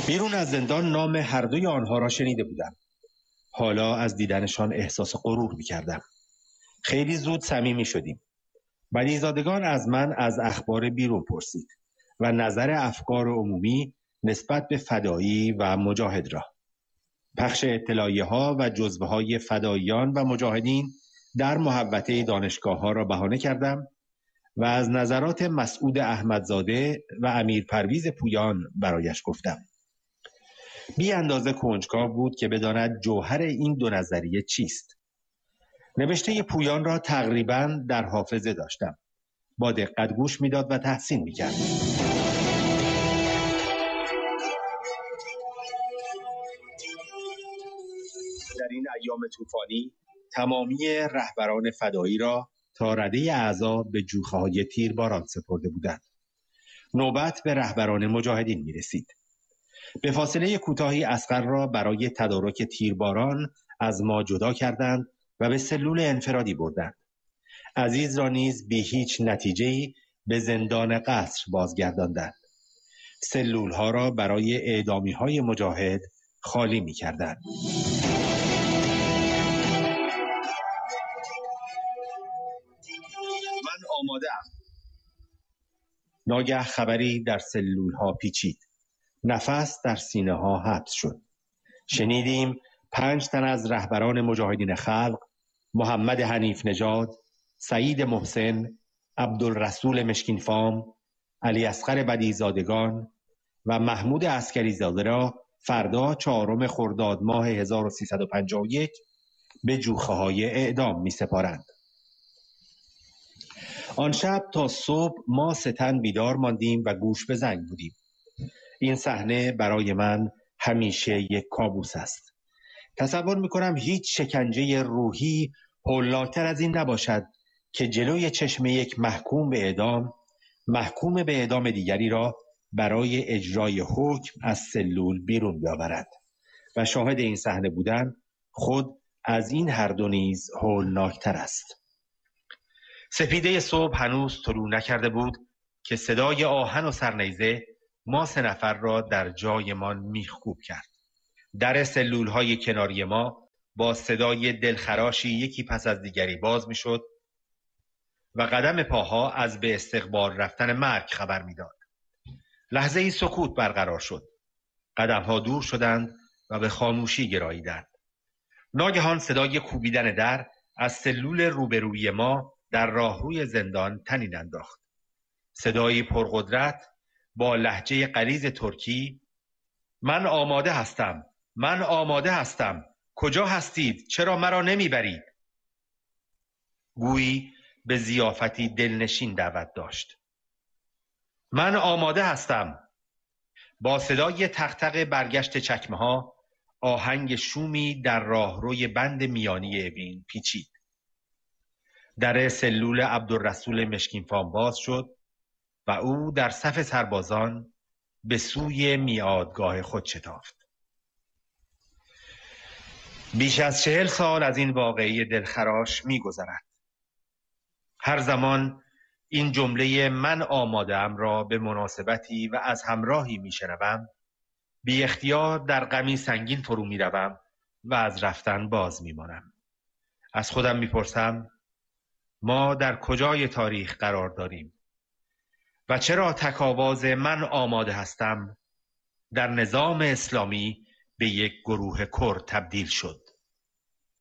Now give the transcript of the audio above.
بیرون از زندان نام هر دوی آنها را شنیده بودم. حالا از دیدنشان احساس غرور می‌کردم. خیلی زود صمیمی شدیم. بدیزادگان از من از اخبار بیرون پرسید و نظر افکار عمومی نسبت به فدایی و مجاهد را. پخش اطلاعیه‌ها و جزوه‌های فداییان و مجاهدین در محوطه دانشگاه‌ها را بهانه کردم و از نظرات مسعود احمدزاده و امیر پرویز پویان برایش گفتم. بی اندازه کنجکاو بود که بداند جوهر این دو نظریه چیست. نوشته پویان را تقریباً در حافظه داشتم. با دقت گوش میداد و تحسین میکرد. در این ایام طوفانی تمامی رهبران فدایی را تا رده اعضا به جوخه‌های تیرباران سپرده بودند. نوبت به رهبران مجاهدین میرسید. به فاصله کوتاهی اصغر را برای تدارک تیرباران از ما جدا کردند و به سلول انفرادی بردند. عزیز را نیز بی هیچ نتیجه‌ای به زندان قصر بازگرداندند. سلول ها را برای اعدامی های مجاهد خالی می کردند. من آماده‌ام. ناگه خبری در سلول ها پیچید. نفس در سینه ها حبس شد. شنیدیم 5 تن از رهبران مجاهدین خلق، محمد حنیف نژاد، سعید محسن، عبدالرسول مشکینفام، علی اصغر بدیزادگان و محمود عسکریزاده را فردا 4 خرداد ماه 1351 به جوخه‌های اعدام می سپارند. آن شب تا صبح ما 3 تن بیدار ماندیم و گوش به زنگ بودیم. این صحنه برای من همیشه یک کابوس است. تصور میکنم هیچ شکنجه روحی هولناکتر از این نباشد که جلوی چشم یک محکوم به اعدام دیگری را برای اجرای حکم از سلول بیرون بیاورد و شاهد این صحنه بودن خود از این هر دو نیز هولناکتر است. سپیده صبح هنوز طلوع نکرده بود که صدای آهن و سرنیزه ما 3 نفر را در جایمان میخکوب کرد. در سلول های کناری ما با صدای دلخراشی یکی پس از دیگری باز میشد و قدم پاها از به استقبال رفتن مرگ خبر میداد. لحظه ای سکوت برقرار شد. قدم ها دور شدند و به خاموشی گراییدند. ناگهان صدای کوبیدن در از سلول روبروی ما در راهروی زندان طنین انداخت. صدایی پرقدرت با لهجه غلیظ ترکی: من آماده هستم، من آماده هستم، کجا هستید؟ چرا مرا نمیبرید؟ گویی به ضیافتی دلنشین دعوت داشت. من آماده هستم. با صدای تق برگشت چکمه ها آهنگ شومی در راهروی بند میانی اوین پیچید. در سلول عبدالرسول مشکینفام باز شد و او در صف سربازان به سوی میعادگاه خود شتافت. بیش از 40 سال از این واقعه دلخراش می‌گذرد. هر زمان این جمله من آماده‌ام را به مناسبتی و از همراهی میشنوم، بی اختیار در غمی سنگین فرو میروم و از رفتن باز میمانم. از خودم میپرسم ما در کجای تاریخ قرار داریم و چرا تک‌آواز من آماده هستم در نظام اسلامی به یک گروه کرد تبدیل شد؟